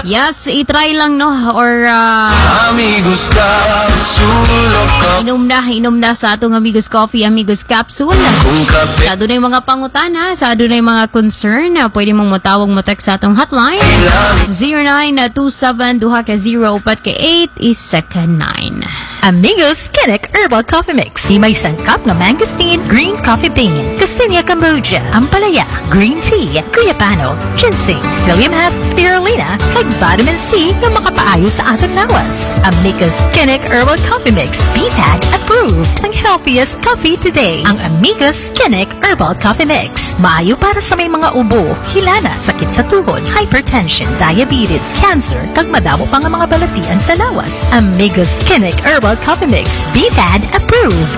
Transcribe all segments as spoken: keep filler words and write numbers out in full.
Yes, i-try lang no or uh, Amigos Capsule of Coffee. inom na, inom na sa atong Amigos Coffee, Amigos Capsule. Kung kape Sa doon na yung mga pangutana, sa doon na yung mga concern, uh, pwede mong matawag mo text sa atong hotline. zero nine two seven two zero four eight isa ka nine. Amigos Kinnick Herbal Coffee Mix. Di may sangkap ng mangosteen, green coffee bean, Cassinia Cambogia, Ampalaya, green tea, Cuyapano, ginseng, psyllium husk, spirulina, kag vitamin C na makapaayo sa atong lawas. Amigos Kinnick Herbal Coffee Mix. B F A D approved. Ang healthiest coffee today. Ang Amigos Kinnick Herbal Coffee Mix. Maayo para sa may mga ubo, hilana, sakit sa tuhod, hypertension, diabetes, cancer, kag madamo pa nga mga balatian sa lawas. Amigos Kinnick Herbal Coffee Mix. B F A D approved.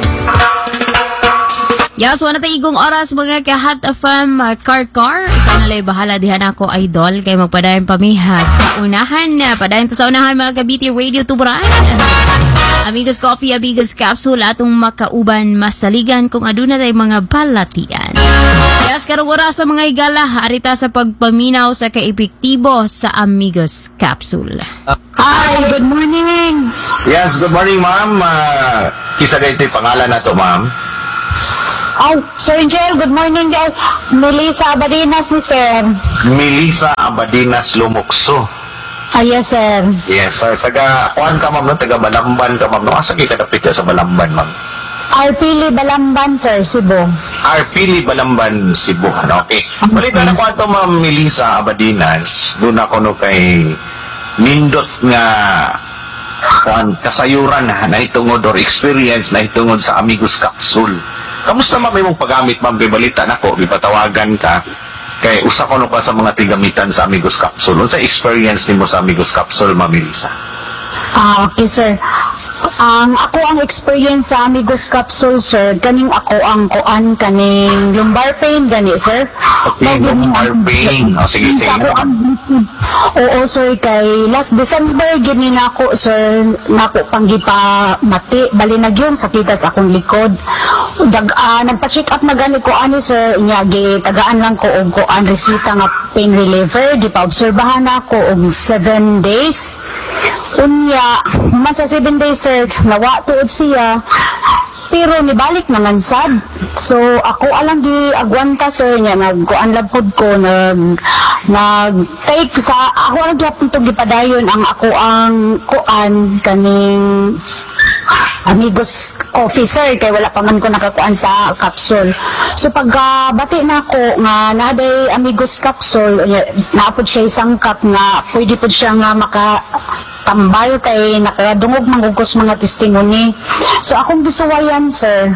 Yes, wala tayo igong oras mga ka-Hot F M uh, Car Car. Ikaw nalay bahala dihan ako idol kay magpadayon pamihas sa unahan. Padayon to sa unahan mga ka-B T Radio Tuburan. Amigos Coffee, Amigos Capsule atong makauban masaligan kung aduna tay mga balatian. Yes, karong oras sa mga igala arita sa pagpaminaw sa kaepektibo sa Amigos Capsule. Hi, good morning. Yes, good morning, ma'am. Uh, kisa kayo ito'y pangalan na to, ma'am. Oh, Sir Angel, good morning guys. Melissa Abadinas ni Sir. Melissa Abadinas Lumukso. Ah, yes, Sir. Yes, sir. Taga, kuhan ka, ma'am, no? Taga Balamban ka, ma'am, no? Asa kayo kadapit sa Balamban, ma'am? Arpili Balamban, Sir, Cebu. Arpili, Balamban, Cebu. Ano? Okay. Balita na kuhan to, ma'am, Melissa Abadinas. Doon ako, no, kay nindot nga kuhan, kasayuran na nahitungod or experience na hitungod sa Amigos Capsule. Kamusta, ma'am, yung paggamit, ma'am, kay balita na ko, ipatawagan ka, kay usa ko no ka sa mga tigamitan sa Amigos Capsule. Ano sa experience nimo sa Amigos Capsule, ma'am Melissa? Ah, okay, Sir. Ang ako ang experience sa Amigos Capsule, Sir, kaning ako ang kuan kaning lumbar pain gani, Sir. Okay, lumbar pain. O, sige, sige. Ako ang oo, Sir, kay last December gini na ako, Sir, nako panggipa mati, bali na gyud sakita sa akong likod. Dag uh, nagpa-check up na gani ko ani, Sir, nya gi tagaan lang ko og kuan resita nga pain reliever, di pa obserbahan ako og seven days. Unya, man sa seven days, Sir, nawa tuod siya, pero nibalik naman sad. So, ako alang di agwanta, Sir, niya, nagkuan labod ko, nag, nag-take sa, ako alang di itong gipadayon ang ako ang kuan kaning Amigos Coffee, Sir, kay wala pa man ko nakakuan sa capsule. So pag uh, bati na ako nga naday Amigos Capsule, naapod siya isang cup nga pwede po siya nga makatambal kay nakadungog mangugos mga testimony. So akong gisuwayan, Sir,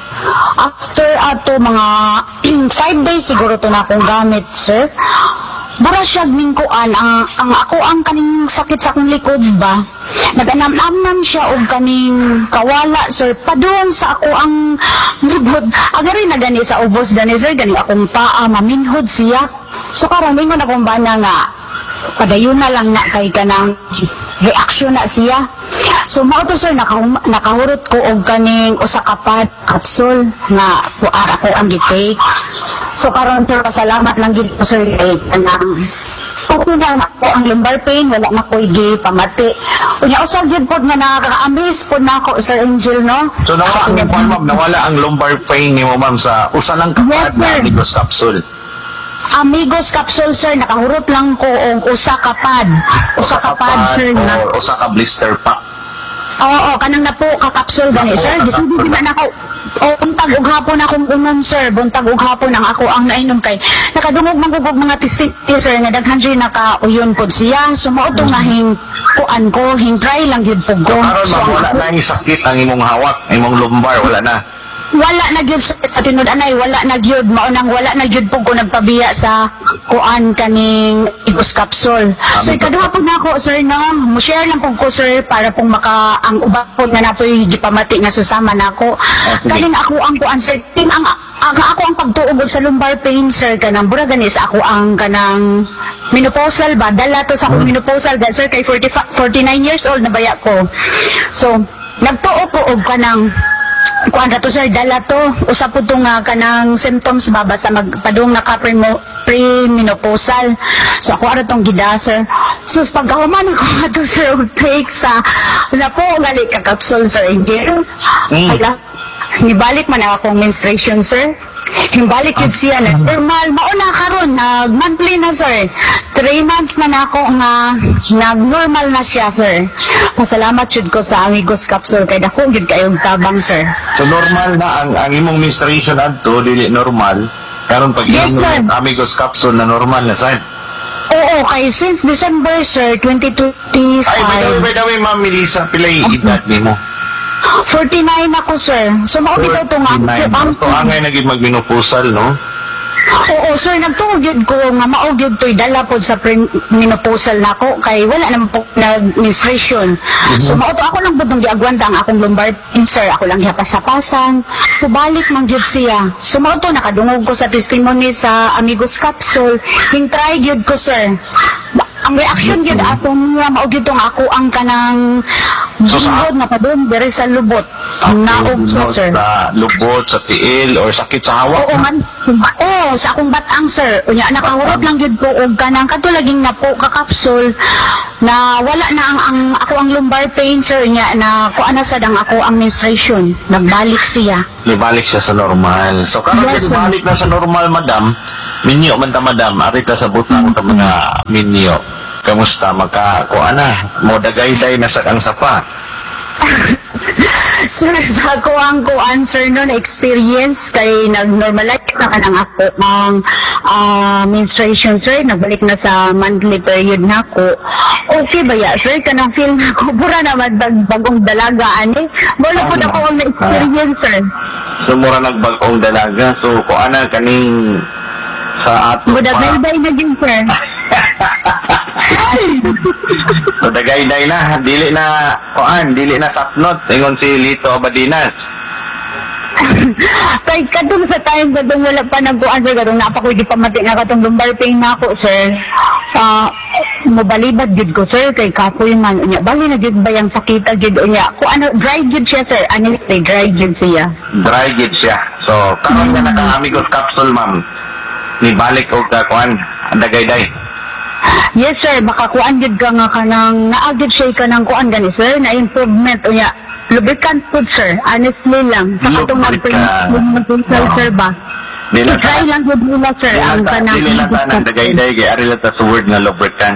after ato mga five days siguro to na akong gamit, Sir, bara siya mingkuan ang, ang ako ang kaning sakit sa akong likod ba, naganam-namnam siya og kaning kawala, Sir, padung sa ako ang libod agari na gani sa ubos gani, Sir, gani akong paa maminhod siya. So karon mingon akong bana nga padayon na lang na kay kanang reaksyon na siya. So mao to, Sir, naka, nakahurot ko og kaning usa ka pad capsule nga kuan ako ang gitake. So karon, Sir, salamat lang gid po, Sir, kay kanang okay na ako ang lumbar pain, wala na ko igi pamati. Unya usab gyud pod nga nakaka-amaze pod nako, Sir Angel, no? So nawala ang kuan, ma'am, nawala ang lumbar pain nimo, ma'am, sa usa lang kapad Yes, na sir. Amigos Capsule. Amigos Capsule, Sir, nakahurot lang ko og usa ka pad. Usa ka pad, Sir, na. Or usa ka blister pack. Oo, kanang napo ka capsule gani, Sir. Gisudi din na ako. O buntag ug hapon akong unom, Sir. Buntag ug hapon ang ako ang nainom kay nakadungog mangugog mga testing, Sir, nga daghan siya nakauyon pod siya. So mao to nga hing kuan ko, hing try lang gyud pod ko. Karon, So, ma'am, wala ako- na yung sakit ang imong hawak, imong lumbar, wala na. wala na gyud, Sir, sa tinud anay, wala na gyud, mao nang wala na gyud po ko nagpabiya sa kuan kaning Amigos Capsule. So ikaduha po na ako, Sir, no, mo share lang po ko, Sir, para pong maka ang uban po nga napoy gipamati nga susama nako. Okay. Kaning ako ang kuan, Sir, tin ang ang ako ang pagtuog sa lumbar pain, Sir, kanang bura ganis ako ang kanang menopausal ba, dala to sa akong menopausal, gan, Sir, kay forty, forty-nine years old na baya ko. So nagtuo ko og kanang kuan to, Sir, dala to usa po to nga kanang symptoms ba basta magpadung naka premenopausal. So ako ara tong gida, Sir. Sus, pagkahuman ako nga to, sir, take sa, na po, gali ka kapsul, sir, hindi. Mm. Ala, nibalik man ang akong menstruation, sir. Himbalik yun siya na normal. Mauna karon na monthly na, sir. Three months na na ako nga nag-normal na siya, sir. Pasalamat yun ko sa Amigos Capsule kay dako yun kayong tabang, sir. So normal na ang, ang imong menstruation adto dili normal. Karon pag Yes, inom sir. ng Amigos Capsule na normal na side. Oo, kay since December, sir, twenty twenty-five. Ay, by the way, by the way, Ma'am Melissa, pila yung edad nimo? forty-nine ako, sir. So, maubitaw ito nga. forty-nine. So, angay naging magminupusal, no? Oo, sir, nagtungod yun ko nga maog yun to'y dala po sa menopausal na ako kay wala naman po nag-menstruation. So, mauto ako lang po itong giagwanta ang akong lumbar pain, sir. Ako lang hiyapasapasan. Subalik man yun siya. So, mauto nakadungog ko sa testimony sa Amigos Capsule. Hintry yun ko, sir. Ang reaction yun atong nga maog yun ako ang kanang So, sa- bingod na pa doon, dere sa lubot. Naog sa, sir. Sa lubot, sa tiil, or sakit sa hawak. Oo man. Oo, sa akong batang, sir. Unya, nakahurot lang yun po og kanang katulaging na po kakapsul na wala na ang, ang ako ang lumbar pain, sir. Unya, na kuan na sadang ako ang menstruation. Nagbalik siya. Libalik siya sa normal. So, karon Yes, yes, sir. balik na sa normal, madam. Minyo man ta, madam. Arita sa butang ta mga minyo. Kamusta? Magka, kuan na. Modagayday na sa ang sapa. Sir, sa ako ang kuan, sir, no, na experience kay nag-normalize na ka ng ako ang ah, menstruation, sir. Nagbalik na sa monthly period na ako. Okay ba ya, sir? Kanang feel na ako, pura naman bag- bagong dalaga, ani. Wala po na ako ang na-experience, sir. So, mura nagbagong dalaga. So, kuan na kaning sa ato Buda bay na din, sir. So, dagay-day na. Dili na, kuan, dili na tapnot. Ingon si Lito Abadinas. Kay kadung sa time kadung wala pa nagkuan, sir, kadung napakoy di pamati nga katong lumbar pain na ako, sir. Ah, mobalibad gid ko, sir, kay kapoy man unya. Bali na gid bayang sakita gid unya. Ko ano dry gid siya, sir. Ano say dry gid siya. Dry gid siya. So, karon nga naka Amigos Capsule, ma'am. Ni balik og ka, kuan, dagay-day. Yes, sir, baka kuan gid ka nga kanang naagid siya kanang kuan gani, sir, na improvement unya. Lubricant food, sir. Honestly lang. Sa katong Lubricant. mag-print sir ba? Dili lang I-try lang gid nila, sir, ang kanang Dili lang ta ng dagay-day kay ari lang ta sa word nga lubricant.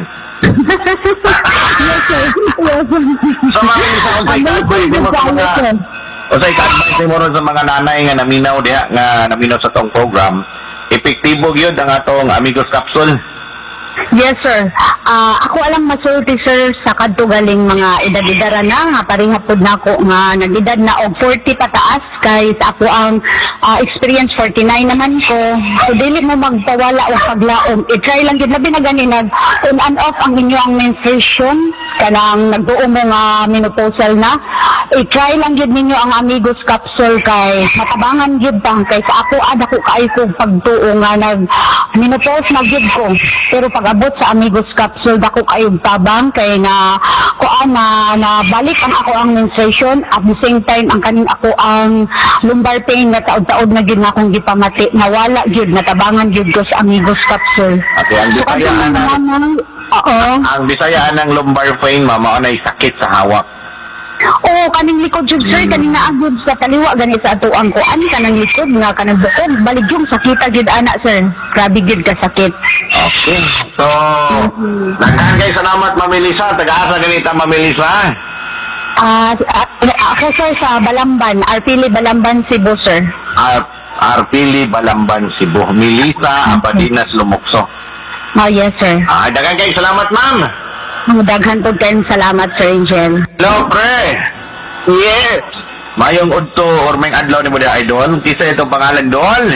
Yes, sir. Yes, sir. So, ma'am, isa ko sa Ang advice mo sa mga sir. o sa advice mo ron sa mga nanay nga naminaw diha nga naminaw sa tong program, epektibo gyud ang atong Amigos Capsule. Yes, sir. Ah, ako alang masulti, sir, sa kadto galing mga edad-edara na nga parihapod na ako nga nag-edad na og forty pataas kay sa ako ang ah, experience forty-nine naman ko. So dili mo magpawala o paglaom. I-try lang gid labi na gani nag on and off ang inyo ang menstruation kanang nagduo mo nga menopausal na. I-try lang gid ninyo ang Amigos Capsule kay matabangan gid ta kay sa ako ad ako kay ko pagtuo nga nag menopause na gid ko. Pero pag abot sa Amigos Capsule dako kayo tabang kay na kuan na, na balik ang ako ang menstruation at the same time ang kaning ako ang lumbar pain na taod-taod na gid na akong gipamati nawala gid natabangan gid ko sa Amigos Capsule. Okay, ang So, Bisaya kadto na naman, oo. ang Bisaya ng lumbar pain, ma'am, mao nay sakit sa hawak. Oo, kaning likod jud, sir, kaning naagod sa kaliwa gani sa ato ang kuan kanang likod nga kanang bukod balik yung sakita gid ana, sir. Grabe gid ka sakit. Okay. So, daghan kay salamat, Ma'am Melissa. Taga-asa ganita, Ma'am Melissa. Ah, ah, ako, sir, sa Balamban, Arpili Balamban, Cebu, sir. Ar Arpili, Balamban, Cebu. Melissa Abadinas, Lumokso. Oh, yes, sir. Ah, daghan kay salamat, ma'am. Ang daghan po kayong salamat, Sir Angel. Hello, pre. Yes. Mayong udto or may adlaw ni mo di idol. Kisa itong pangalan doon.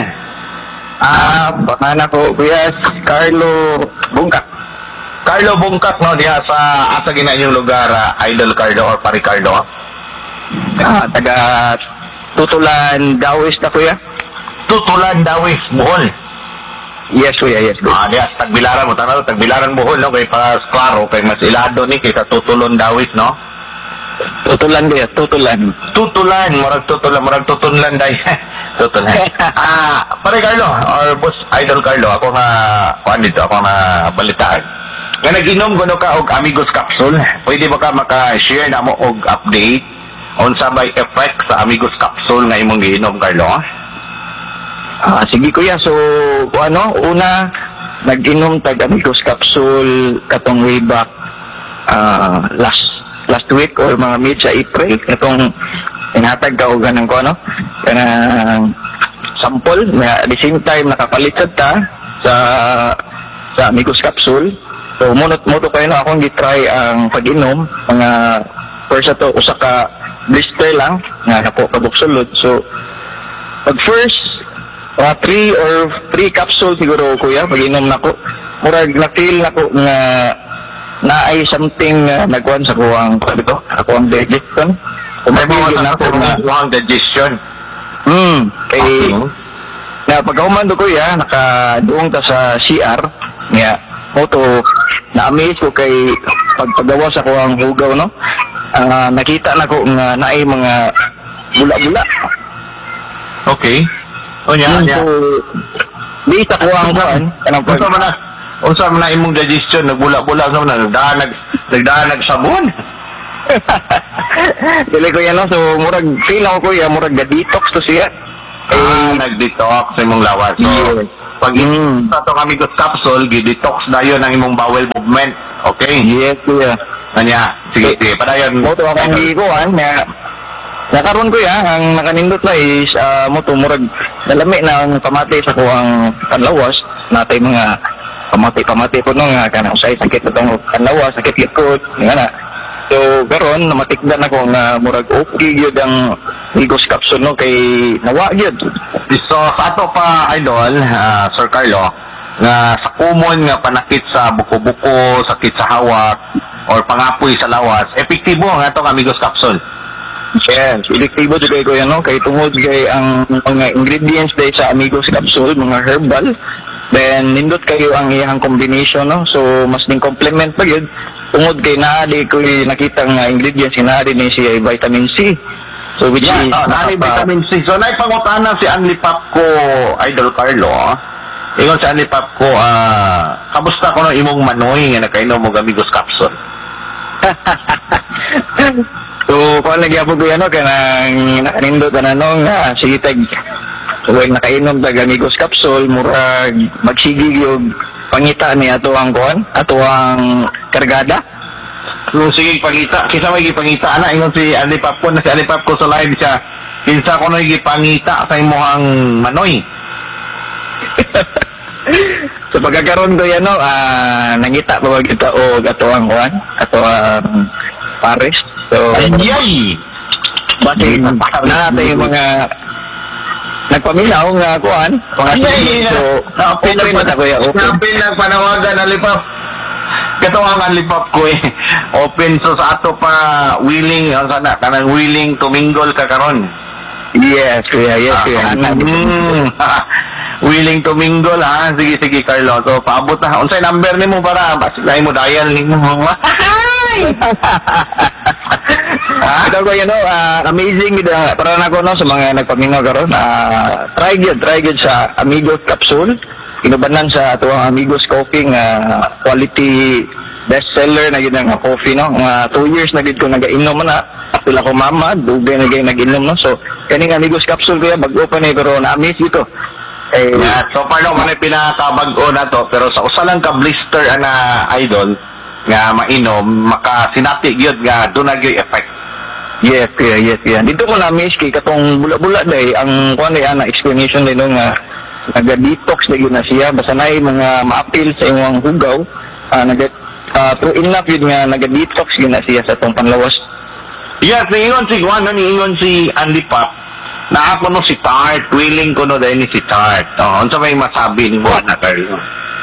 Ah, pangalan ko, Kuya Carlo Bungkak. Carlo Bungkak, no, diha sa asa gina inyong lugar, ah, Idol Carlo or Pari Carlo. Ah, taga Tutulan, Dawis na, Kuya. Tutulan, Dawis, Bohol. Yes, Kuya, yes. Kuya. Ah, diha, Tagbilaran mo, tanaw, Tagbilaran, Bohol, no, kay para klaro, kay mas ilado ni, kay sa Tutulon, Dawis, no? Tutulan, Kuya, Tutulan. Tutulan, murag tutulan, murag tutunlan, day. Tutulan. Ah, Pari Carlo, or Boss Idol Carlo, ako nga, kuhan dito, ako nga balitaan. Nga nag-inom ko no ka og Amigos Capsule. Pwede ba ka maka-share na mo og update on sa may effect sa Amigos Capsule nga imong giinom, Carlo? Ah, sige kuya, so kung ano, una, nag-inom tag Amigos Capsule katong way back ah, last last week or mga mid sa April, itong inhatag ka o ganun ko, ano, kanang sample, na at the same time nakapalit sad ta sa sa Amigos Capsule. So munot mo to kayo no, akong gitry ang pag-inom, mga first ato, usa ka blister lang, nga napo kabuksulod. So, pag first, mga three or three capsule siguro kuya, pag-inom na ko, murag na-feel na ko nga naay something na nagkuhan sa kuwang, ano ito, kuwang digestion. May Kumabigil mga na ko na, kuwang digestion. hmm, kay, Okay. na pagkahuman do kuya, nakaduong ta sa C R, nga, moto, na-amaze ko kay pagpagawa sa kuwang hugaw, no? Ah, nakita na ko nga naay mga bula-bula. Okay. O nya, Yun nya. po, di sa kuwang kuhan, kanang pag, Unsa man na, unsa man na imong digestion, nagbula-bula sa man, nagdaan, nag, nagdaan, nagsabon. dili ko yan, no? So, murag, feel ako kuya, murag ga-detox to siya. Ah, nag-detox sa imong lawas. So, Yes. pag Mm. sa to kami got capsule, gi-detox dayon ang imong bowel movement. Okay? Yes, kuya. Kanya, sige, sige, padayon. Moto akong gikuhan, nga, nakaroon ko ya, ang nakanindot na is, ah, moto, murag, nalami na ang pamati sa kuwang panlawas, natay mga pamati-pamati po no, nga, kanang usay, sakit na itong panlawas, sakit likod, nga na. So, karon namatikdan ako nga, murag, okay yun ang Amigos Capsule, no, kay nawa yun. So, sa ato pa, idol, ah, Sir Carlo, nga sa common nga panakit sa buko-buko, sakit sa hawak, or pangapoy sa lawas, epektibo ang atong Amigos Capsule. Yes, ediktibo jud kay ko yan, no, kay tungod kay ang mga ingredients day sa Amigos Capsule, mga herbal, then nindot kayo ang iyang combination, no, so mas ning complement pa yun, tungod kay naadi ko nakita nga ingredients inaadi ni siya vitamin C, so which Yeah, is oh, nani nakapa- vitamin C. So, naipangutana si Anli Papko, Idol Carlo. Ingon si Anli Papko, ah, kamusta ko no imong manoy nga nakainom mo Amigos Capsule? So, kung nagyapon ko yan, no, kanang nakanindot na nung nga, sige tag, so, kung nakainom tag Amigos Capsule, murag magsigig yung pangita ni ato ang kuan, ato ang kargada. So, sige, pangita. Kisa may gipangita na. Ingon si Anli Papko na si Anli Papko sa live siya. Kinsa ko no gipangita sa imuhang manoy. So pagkakaroon ko yan, no, ah, nangita pa ba kita o ato ang kuan, ato ang pares. So, Ayay! base na natin yung mga nagpaminaw nga kuan, mga Ayay! so, Napin open na ko ya, open. Napin na panawagan Anli Pap. Kato ang Anli Pap ko eh. Open so sa ato pa willing, ang sana, kanang willing to mingle ka karon. Yes, kuya, yes, kuya. Ah, mm, willing to mingle ha. Sige, sige, Carlo. So, paabot na. Unsay number nimo para basilay mo dial nimo. Ah, ito ko yan, no, ah, amazing gid ah, para na ko, no, sa mga nagpaminaw karon. Ah, try gyud, try gyud sa Amigos Capsule. Inubanan sa ato ang Amigos Coffee nga quality bestseller na yun ang coffee, no. Mga two years na gid ko nagainom na. Pila ko mama, dugay na gay nag-inom, no. So, kaning Amigos Capsule kuya, bago pa ni pero na-amaze ito. Eh, Yeah, so parang man pinakabag-o na to, pero sa usa lang ka blister ana idol nga mainom, makasinati gyud nga do na gyud effect. yes, kuya, yes, kuya. Dito ko na-amaze kay katong bula-bula day, ang kuan day ana explanation day no nga naga-detox na yun na siya, basta na mga ma-appeal sa imong hugaw, ah, naga, ah, true enough yun nga naga-detox yun na siya sa itong panlawas. Yes, niingon si Juan, niingon si Anli Pap, na ako no si Tart, willing ko no dahil ni si Tart. Oh, unsa may masabi ni Juan na Carlo?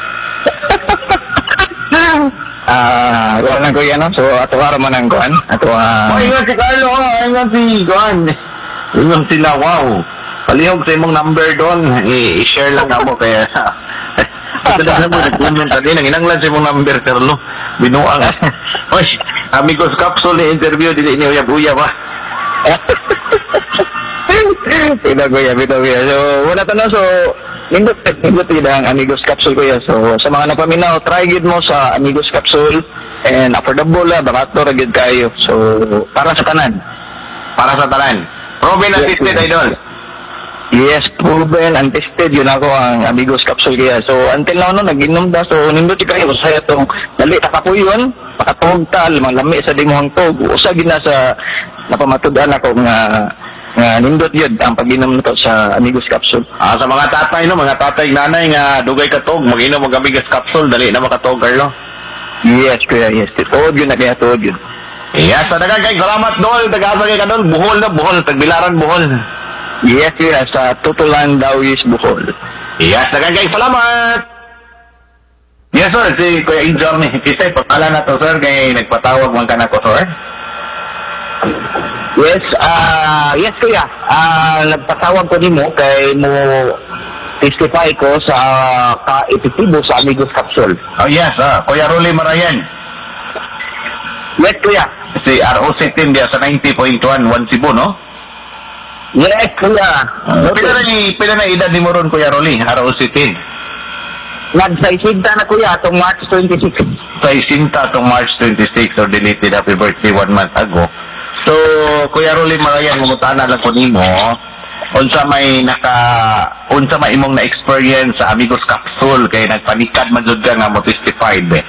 Ah, kuan lang kuya, no? So, ato man ang kuan, ato Oh, ang... ingon si Carlo, oh, ingon si Juan. Ingon sila, wow. Palihog sa imong number doon, I- i-share lang ako kaya... Ito na mo, nag-comment din, nanginanglan sa imong number, Carlo. Binuang. Oy, Amigos Capsule ni interview, dili ni uyab-uyab ha. Pita kuya, pita kuya. So, wala tanong, so, nindot nindot yun ang Amigos Capsule kuya. So sa mga napaminaw, try gid mo sa Amigos Capsule and affordable la, barato ra gid kayo. So para sa tanan. Para sa tanan. Proven and Yes, tested, yes. idol. Yes, proven and tested yun ako ang Amigos Capsule kaya. So until now no, nag-inom da. So nindot yun kayo. Usaya itong dali, takapuyon, pakatog tal, malami sa dimuhang tog. Usa gid na sa napamatudan ako nga nga nindot yun ang pag-inom nito sa Amigos Capsule. Ah, sa mga tatay, no, mga tatay, nanay nga dugay katog, mag-inom og Amigos Capsule, dali na makatog, Carlo. Yes, kuya, yes. Tuod yun na kaya, tuod yun. Yes, sa dagan kay salamat dol, tagasa kay kadol, buhol na buhol, tagbilaran buhol. Yes, kuya, sa Tutulan, Dawis, Bohol. Yes, dagan kay salamat. Yes, sir, si Kuya Injor ni Kisay, pagkala na to, sir, kay nagpatawag man ka na ko, sir. Yes, ah, yes, kuya. Ah, nagpatawag ko nimo kay mo testify ko sa ka-epektibo sa Amigos Capsule. Oh, yes, ah, Kuya Rolly Marayan. Yes, kuya. Si R O C team dia sa ninety point one, one Cebu, no? Yes, kuya. Uh, pila na ni pila na edad ni mo ron, Kuya Rolly, R O C team? Nagsaisinta na kuya itong March twenty-sixth. Sa isinta tong March twenty-sixth, or deleted happy birthday one month ago. So, Kuya Rolly Marayan, mumutana lang ko nimo, unsa may naka, unsa may imong na-experience sa Amigos Capsule, kay nagpanikad man jud ka nga mo testified, eh.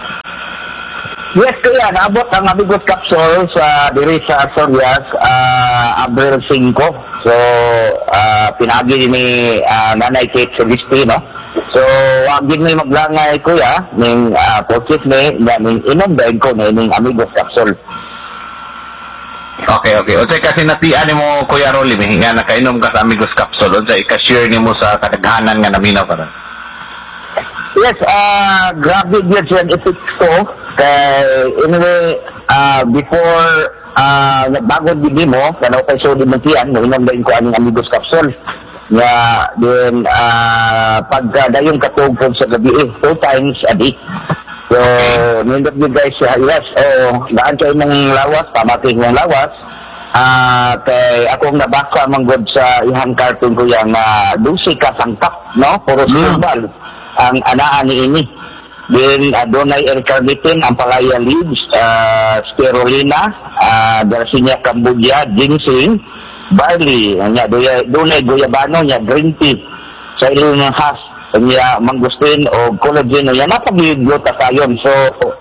Yes, kuya. Naabot ang Amigos Capsule sa diri sa Sorias, uh, Abril five. So, uh, pinagi ni uh, Nanay Kate Celestino. So, wag gid may maglangay kuya ning uh, purchase ni ning inom dahil ko na ning Amigos Capsule. Okay, okay. Unsay kasi natian nimo, Kuya Rolly, may nga nakainom ka sa Amigos Capsule, unsay i-share nimo sa kadaghanan nga naminaw ka ron? Yes, uh, grabe yun siya ang effect ko. Kay, anyway, uh, before uh, nagbagod din mo, kano kay so din magtiyan, inom din ko ang Amigos Capsule. Nga, then, uh, pagka dayong katog ko sa gabi, eh, two times a day. So, nindot nyo guys, uh, yes, oh, daan kayo mong lawas, pamating mong lawas. Ah, uh, kay akong nabasa manggod sa ihang cartoon ko yang uh, dusi ka sangkap, no? Puro herbal ang anaan ni ini. Then, uh, donay L-carnitine, ang palaya leaves, uh, spirulina, uh, Garcinia cambogia, ginseng, barley, nya donay guyabano, nya green tea, sa ilong ng has, nya mangustin o collagen, nya napag-igot tasayon. So,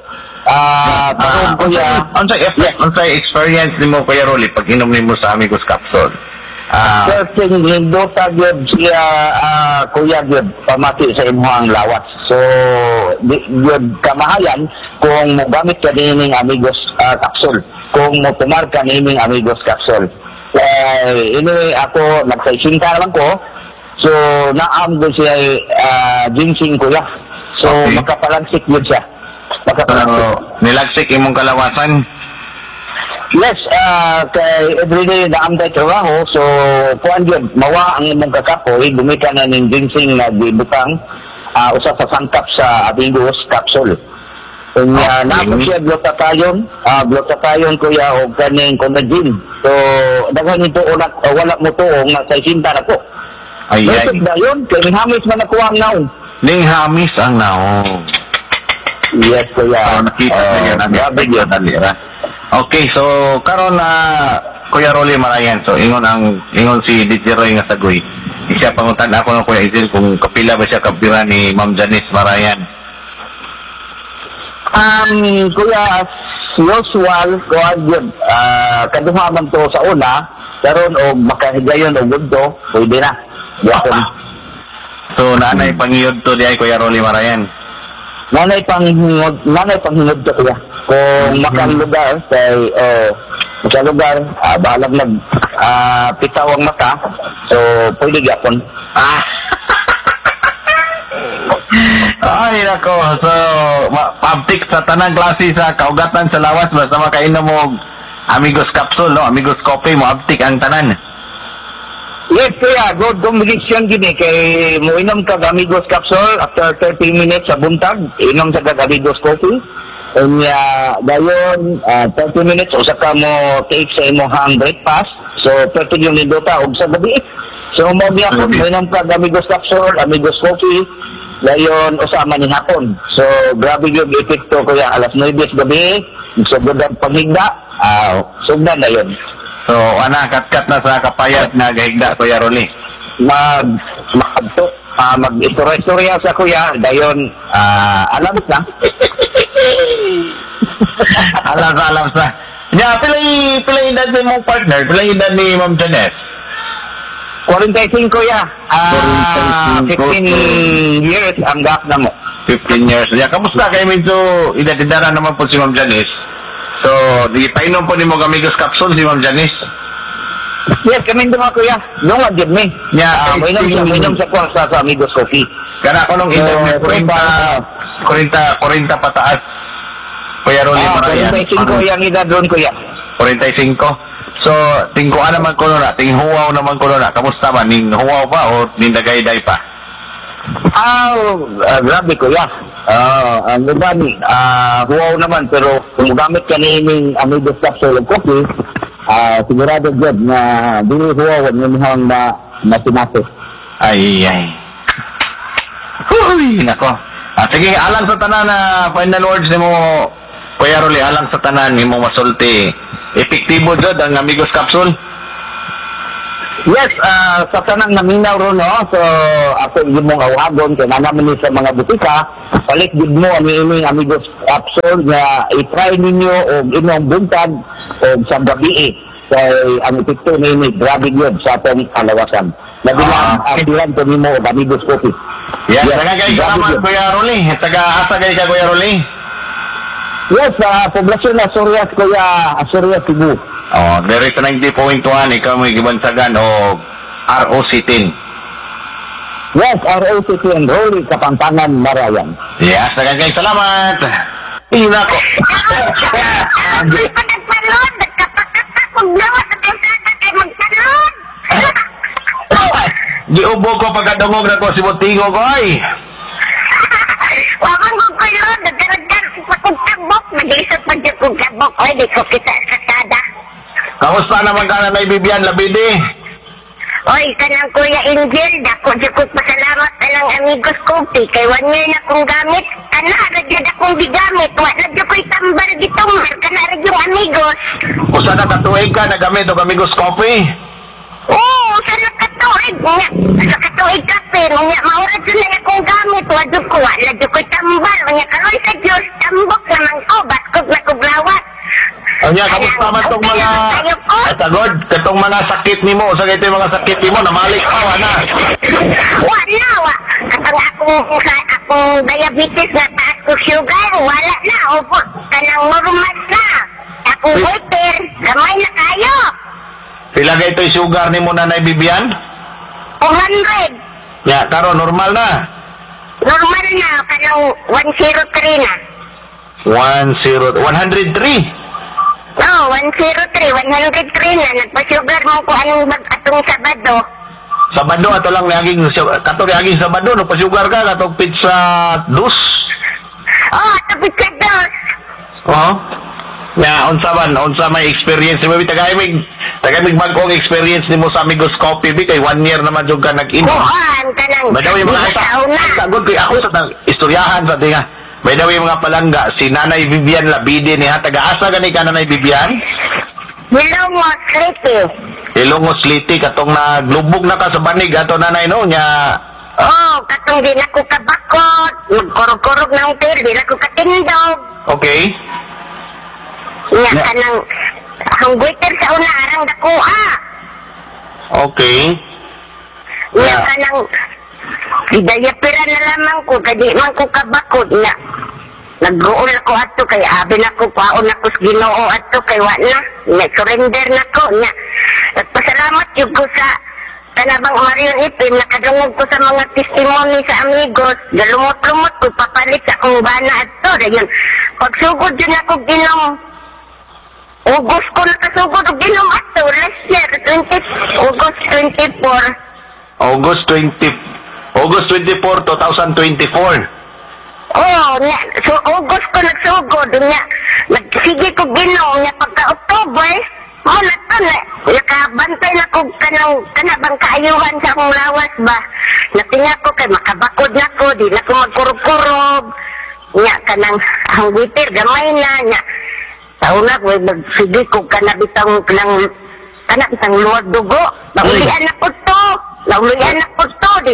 ah, uh, kuya, unsay effect, unsay experience nimo, Kuya Rolly, pag inom nimo sa Amigos Capsule? Ah, certain hindota gyud siya, ah, kuya gyud pamati sa imong lawas. So, di gyud kamahayan kung mogamit ka nining Amigos uh, Capsule, kung mo tumar ka nining Amigos Capsule. Eh, anyway, ako nagsaisinta naman ko. So, naam ko siya uh, ginseng kuya. So, okay. Makapalansik yun siya. Makapalansik. so, nilagsik imong kalawasan? Yes, uh, kay everyday naam tayo trabaho. So, kuan yun, mawa ang imong kakapoy, gumita na ng ginseng na dibutang uh, usa sa sangkap sa Amigos Capsule. Kung uh, okay. naam siya glutatayon, uh, glutatayon kuya o kaning collagen. So, daghan nito ulat, uh, wala mo to o nga sa isinta na ko. Ay, ay. Nasib na yun, kay hamis man ako ang naon. Ning hamis ang naong. Yes, kuya. Oh, nakita Uh, na yan. grabe yun. Nalira. Okay, so, karon na Kuya Rolly Marayan, so, ingon ang, ingon si D J Roy nga sagoy. Siya pangutan ako ng Kuya Izil kung kapila ba siya kapira ni Ma'am Janice Marayan. Um, kuya, usual, kuya, yun, uh, kaduha man to sa una, karon o makahigayon o gundo, pwede na. Yakon. So, naanay pangiyod to di ay Kuya Rolly Marayan. Nanay pang hingod, nanay pang hingod to kuya. Kung makang lugar, kay, uh, sa lugar, uh, bahalag nag, uh, pitaw ang mata, so, pwede yakon. Ah! Ay, nako. So, ma- pabtik sa tanang klase sa kaugatan sa lawas, basta makainom mo Amigos Capsule, no? Amigos Coffee mo, abtik ang tanan. Yes, kuya, good combination gini kay mo inom kag Amigos Capsule after thirty minutes sa buntag, inom sa kag Amigos Coffee. Unya dayon uh, thirty minutes usa ka mo take sa imong breakfast. So thirty yung nindota og sa gabi. So So, mo di ako, may nang pag Amigos Capsule, Amigos Coffee, ngayon, usama ni hapon. So, grabe yung epekto ko ya, alas nuwebe gabi, sugod ang paghigda, ah, sugdan na yun. So, ana, kat-kat na sa kapayat na gahigda, Kuya Rolly. Mag, mag, ah, mag-istorya-istorya sa kuya, dayon, ah, alam na. alam sa, alam sa. Ya, pilay, pilay edad ni mong partner, pilay edad ni Ma'am Janet. forty-five ya. Ah, fifteen years ang gap na mo. fifteen years. Ya, kamusta kayo medyo idadidara naman po si Ma'am Janice? So, di painom po ni mo Amigos Capsule si Ma'am Janice? Yes, kami doon kuya. Doon nga dyan me. Ya, Ah, may inom siya, may inom sa kuwang sa, sa Amigos Coffee. Kana ko nung So, interview, forty, pa- forty, forty pataas. Kuya Rolly, Ah, Marayan. forty-five yung edad doon kuya. forty-five. So, tingkuan naman ko na, tinghuwaw naman ko na. Kamusta ba? Ning huwaw pa o nindagayday pa? Ah, ah, grabe kuya. Ah, ang ganda ni, ah, huwaw naman, pero kung gamit ka ni Iming Amigos Capsule of Coffee, ah, sigurado dyan na dili huwaw ang imong na masinasok. Ay, ay. Huy, nako. Ah, sige, alang sa tanan na final words ni mo, Kuya Rolly, alang sa tanan ni mo masulti. Epektibo dyan ang Amigos Capsule? Yes, ah, sa tanang naminaw ro no, so ako yung mong awagon, kaya naman ni sa mga butika, palit gid mo ang iming Amigos Capsule nga i-try ninyo o inyong buntag o sa gabi eh. Kay ang epekto ni ini, grabe yun sa atong kalawasan. Nabilang, Ah, ang bilang ko nimo og Amigos Coffee. Yes, Yes, taga kayo grabe salamat, yun. Kuya Rolly. Taga asa kayo ka, Kuya Rolly? Yes, sa poblasyon na Surias, kuya, Surias, Cebu. Oh, there is ninety point one, ikaw may gibansagan o R O C ten. Yes, R O C T and Holy Kapampangan, Marayan. Yes, taga kayo salamat. Ina ko. Ako'y pagkagsalon, nagkapakatak, maglawas at ang saka kay magsalon. Giubo ko pagkadungog na ko si Botigo ko ay. Waman ko kayo, nagdaragdan sa kugkabok, mag-isap pa dyan kugkabok, oy, di ko kita kasada. Kamusta naman ka na Bibian Labidi? Oy, kanang Kuya Angel, dako dyan ko pasalamat na ng Amigos Coffee, kay one year na kong gamit, ana, ragyad akong bigamit, wala dyan ko'y tambal gitong, kana ragyong Amigos. Usa na katuig ka nagamit o Amigos Coffee? Oo, sa nakatuig nga. Sa katuig kape, nga maurad yun na akong gamit. Wadyo ko, wala dyo ko'y tambal. Nga karoy sa Diyos, tambok naman ko. Batkog na kublawat. O niya, kamusta man tong mga... Ay, tagod, katong mga sakit ni mo. Sa ito yung mga sakit ni mo, namalik pa, wala. Wala, wa. Katong akong, akong diabetes na taas ko sugar, wala na. Opo, kanang normal na. Akong hyper, gamay na kayo. Pila ka ito yung sugar ni mo Nanay Bibian? two hundred. Ya, karo, normal na. Normal na, kanang one oh three na. one zero, one oh three. Oo, one oh three, one oh three na. Nagpa-sugar mo ko anong bag atong Sabado. Sabado, ato lang naging, kato naging Sabado, no, pa-sugar ka, katong pizza dos. Oo, oh, tapos ka dos. Oo. Ya, unsa man, unsa may experience mo, tagay mig, tagay mig bagong experience ni mo sa Amigos Coffee, bi, kay one year naman yung ka nag-inom. Kuhan ka nang May daw yung mga asa, sauna. sagot ko, ako sa tang istoryahan sa tinga. May daw yung mga palangga, si Nanay Vivian Labidi niya, taga-asa gani ka Nanay Vivian? Hello mo, sleepy. Ilongos Liti, katong naglubog na ka sa banig, ato Nanay no, niya, Oo, oh, katong di na ko kabakot. Magkurog-kurog ng pil, di na ko katindog. okay? Nga Yeah. ka nang, ang waiter sa una, arang dakuha. Okay. Nga Yeah. ka nang, idayapira na lamang ko, kadi man ko kabakot nga. Nag-uol ako ato kay abi na ko paon ako sa Ginoo ato kay wa na na-surrender na ko nya. Nagpasalamat jud ko sa Tanabang Marion Ipin, nakadungog ko sa mga testimony sa Amigos. Galumot-lumot ko papalit sa akong bana ato. Dayon pagsugod yun ako ginom. Ugos ko nakasugod og ginom ato last year twenty August twenty-four. August twentieth, August twenty-fourth, twenty twenty-four. Oo, nga, so August ko nagsugod, nga, nagsige ko ginom, nga pagka-October, mo na to, na, nakabantay na ko kanang kanabang kaayuhan sa akong lawas ba. Natinga ko kay makabakod na ko, di na ko magkurog-kurog. Nya kanang ang wiper gamay na nya. Sa una ko magsige ko kanabitang kanang kanabitang luwag dugo. Naulian na ko to. Naulian na ko to. Di.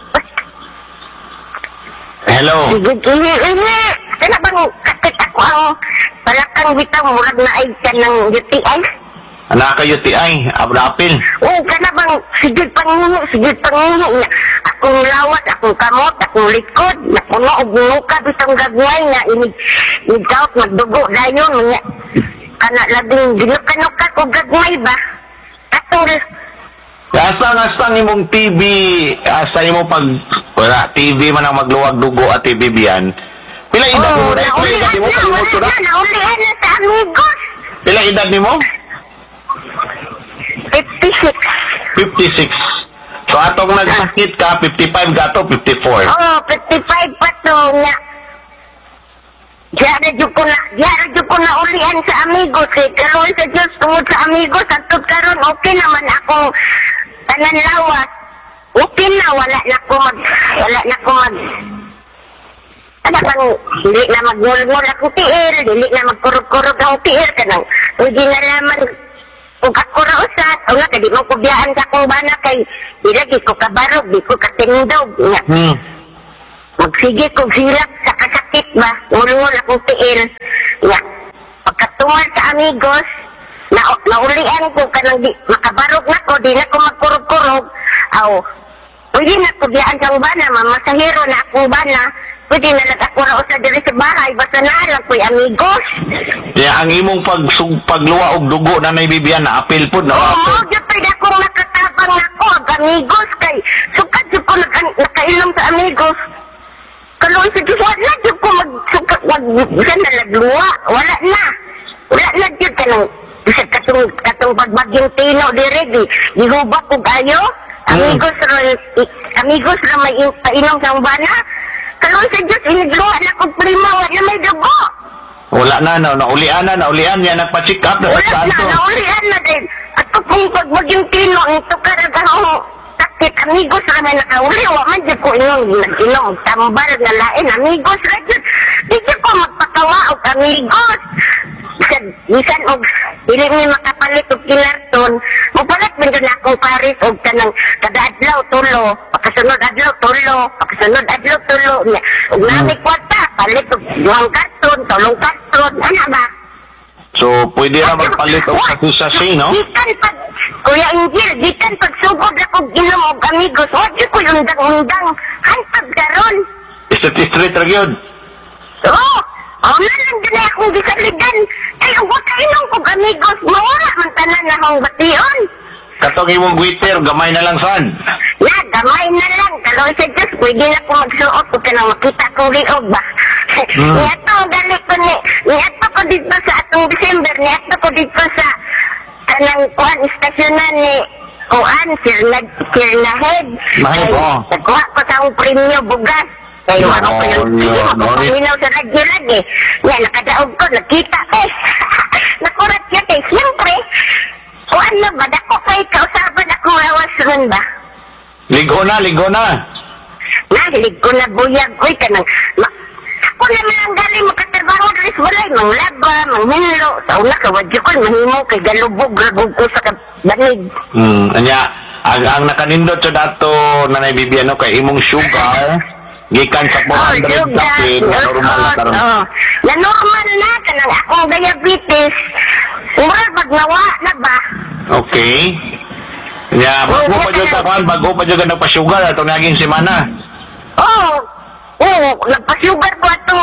Hello. Sige, ini, ini. Kanabang kakit ako ang palakang bitang murag na ay ka ng U T I. Anak ka U T I, abdapil. Oo, ka na bang sige pangingi, sige pangingi. Akong lawat, akong kamot, akong likod. Nakuno, ugnuka bitang gagway na inig, inigkaot, magdugo dayon. Kana labing ginukanuka ko gagway ba? Katul. Asa nga sa imong T V, asa imong pag, wala, T V man ang magluwag dugo at T V biyan. Pila edad Oo, mo? Pila edad naulihan mo? na, wala na, naulihan na sa amigos. Pila edad ni mo? fifty-six. fifty-six. So atong nagsakit ka, fifty-five gato, fifty-four. Oo, fifty-five pa to nga. Diyan na ko na, diyan na ko na ulian sa amigos eh. Karoon sa Diyos tungod sa amigos. At karon okay naman ako tanan lawas. Okay na, wala na ko mag, wala na ko mag, ano bang, dili na magmulmul akong tiil, dili na magkurog-kurog akong tiil, kanang, hindi na naman, kung ako rausat, o nga, kadi mo kubiyaan sa akong bana kay, di lagi ko kabarog, di ko katindog, nga. Hmm. Magsige kong silap sa kasakit ba, mulmul akong tiil, nga. Pagkatungal sa amigos, na naulian ko kanang di, makabarog na ko, di na ko magkurog-kurog, aw, pwede na kubiyaan sa akong bana, mamasahiro na akong bana, pwede na nag-ako na usa diri sa bahay, basta naalang ko'y amigos. Yeah, ang imong pag pagluwa og dugo na naibibiyan na apil pud na. Oo, oh, dyan pwede akong nakatabang ako, ag amigos kay, sukat dyan ko naka, nakainom sa amigos. Kaloy sa Diyos, wala dyan ko magsukat, wag dyan na nagluwa, wala na. Wala na dyan ka nang, isa katong, katong pagbagyong tino, dire, di, ihubak ko kayo. Amigos hmm. ron, amigos ron may painom sa umbana. Kaloy sa Diyos, inigluwa na kong prima, wala may dugo. Wala na, no, naulian na, naulian niya, nagpa-check up na Wala sa na, naulian na din. At kung pagbagyong tino, ito karagaw mo, takit, amigos na may nakauli, wa man dyan ko inom, nag-inom, tambal na lain, amigos na dyan. Di dyan ko magpakawa og amigos. Bisan, bisan og, dili mi makapalit og kinarton, mapalit man dyan akong paris og kanang kada adlaw tulo, pakasunod adlaw tulo, pakasunod adlaw tulo, og nami kwarta, palit og duwang karton, tulong karton, ano ba? So, pwede na magpalit og kasusasi, no? Gikan pag, Kuya Angel, gikan pag sugod akong inom og amigos, wag yun ko yung undang-undang, hantag karon. Street-street ra gyud. Oo, oh, nalang din akong gisaligan. Ay, ang wata inom kong amigos, mawala man tanan na akong bation. Katong imong Twitter, gamay na lang sad. Na, gamay na lang. Kaloy sa Diyos, pwede na ko magsuot kung ka na makita kong liog ba. Hmm. Niyato, galit ko ni, niyato ko dito sa atong December, niyato ko dito sa kanang kuhan istasyonan ni Kuhan, Sirna, Sirna Head. Mahal po. Nagkuha ko sa akong premyo bugas. Kaya No, ako ko yung no, premyo, no. paminaw sa radyo lagi. Yan, nakadaog ko, nakita eh. Nakurat siya eh, siyempre. Kuhan na ba, dako kay kausapan akong lawas ron ba? Ligo na, ligo na. Nahilig ko na buyag ko ka nang ma- ako naman ang galing makatrabaho rin walay mang laba, mang hinlo sa una ka wadyo ko mahimo kay galubog ragog ko sa banig. Hmm, anya, ang, ang nakanindot sa dato na naibibiyan no, kay imong sugar, gikan sa four hundred kapit, na normal na karon. Oh, na normal na ka nang akong diabetes. Mura pag nawa na ba? Okay. Ya, bago pa dyan sa kwan, bago pa dyan ka nagpa-sugar, itong naging semana. Oo, oo, nagpa-sugar ko ato.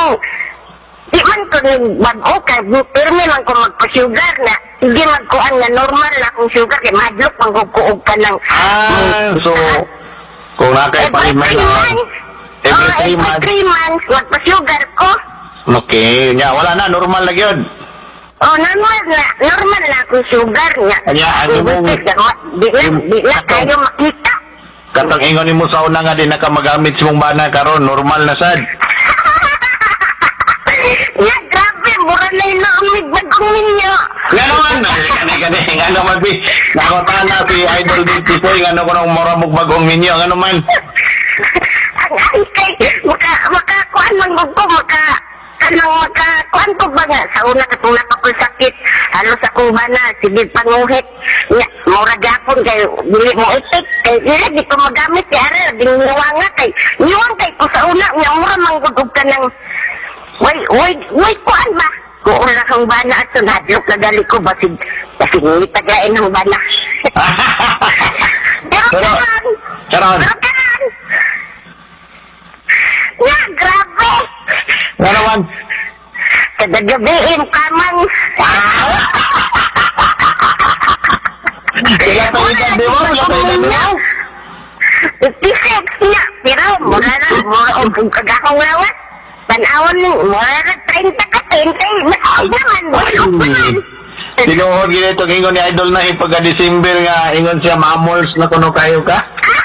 Di man ko nang bago ka, pirmi man ko magpa-sugar na. Hindi magkuhan na normal na akong sugar, kaya madlok magkukuog ka ng... Ah, so, kung nakay pa Every rin three months, every oh, three every months. three months, magpa-sugar ko. Okay, ya, wala na, normal na yun. Oh, normal na, normal na akong sugar na. Kanya, ano mong- Di na, di na kayo makita. Katang ingon mo sa una nga din na ka magamit sa mong bana karon, normal na sad. Ya, grabe, mura na yung naamig bagong ninyo. Nga naman, kani kani nga naman bi. Nakotana si Idol Dito Soy nga ko nang moramog bagong ninyo nga naman. Ang ay kay maka makakuan man gud ko maka kanang makakuan ko ba nga sa una katong napako sakit halos ako ba na sige panguhit nya mura gapon kay dili mo itik kay dili di ko magamit kay ara diniwang nga kay niwang kay ko sa una nya mura man gud og kanang way way way kuan ba ko ora kang bana at nadlok na dali ko basig basig ni tagain ng bana. Pero karon Karon. pero karon nga grabe. Nga naman. Kada gabiin kamang Kaya tayo ka di mo, kaya tayo ka di mo. fifty-six na pero mula na mula o kung kagakong lawat panahon ni mula na thirty ka thirty ay naman naman Tinuod gini ito ingon ni Idol na ipagka-December nga ingon siya ma-amols na kuno kayo ka.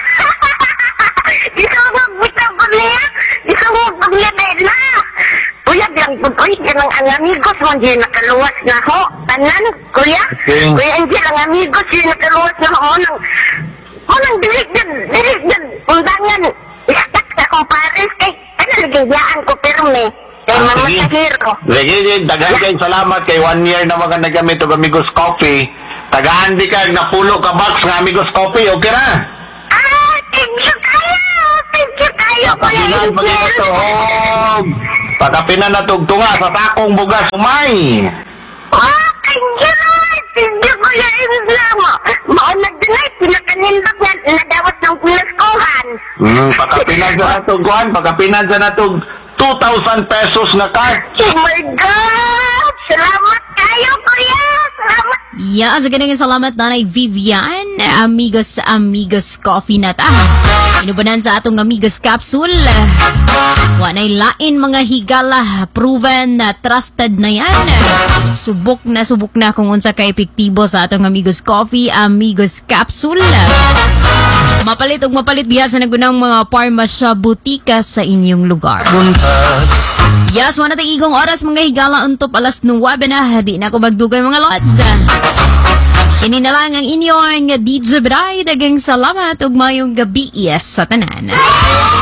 di ko magbitaw ko niya di ko magbitaw na kuya bilang putoy ganang ang amigos mo di nakaluwas na ho tanan kuya Okay. kuya hindi ang amigos di nakaluwas na ho nang mo nang dilig din dilig din undangan istak sa kong pares kay ano nagigayaan ko pero me kay Ah, mama sige. sa hero Sige, sige, daghan kayong salamat kay one year na mga nagamit og Amigos Coffee. Tagaan di ka napulo ka box ng Amigos Coffee, okay na? ah thank you kayo thank you kayo kuya Pagkapinan pag ito to, og pagkapinan na tugtunga sa takong bugas umay. ah thank you Lord thank you kuya Islam mao nagdunay pinakanindot na nadawat ng pinaskohan Hmm, pagkapinan sa natugkuhan, pagkapinan sa natug two thousand pesos na card. oh my God salamat kayo kuya salamat Yeah, sa ganang salamat Nanay Vivian. Amigos, Amigos Coffee na ta. Inubanan sa atong Amigos Capsule. Wanay lain mga higala. Proven na trusted na yan. Subok na subok na kung unsa ka epektibo sa atong Amigos Coffee, Amigos Capsule. Mapalit og mapalit biya sa nagunang mga parmasya butika sa inyong lugar. Yes, wala tayong igong oras mga higala untop alas nuwabe na. Di na ako magdugay mga lods. Ini na lang ang inyong D J Bride. Dagang salamat ug mayong gabi yes, sa tanan.